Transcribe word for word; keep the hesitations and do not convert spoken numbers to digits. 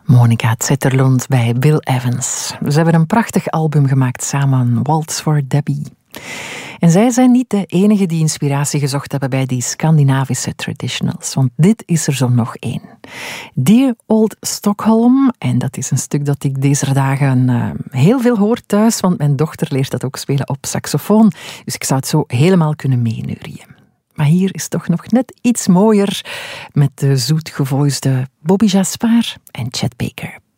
Monica Zetterlund bij Bill Evans. Ze hebben een prachtig album gemaakt samen, Waltz for Debbie. En zij zijn niet de enige die inspiratie gezocht hebben bij die Scandinavische traditionals, want dit is er zo nog één. Dear Old Stockholm, en dat is een stuk dat ik deze dagen uh, heel veel hoor thuis, want mijn dochter leert dat ook spelen op saxofoon, dus ik zou het zo helemaal kunnen meeneurien. Maar hier is toch nog net iets mooier met de zoetgevoisde Bobby Jaspar en Chet Baker.